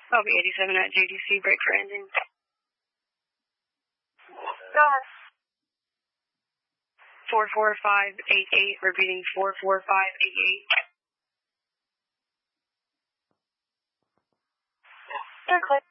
I'll be 87 at JDC, break for ending. Go ahead. 44588, repeating 44588. You're clear.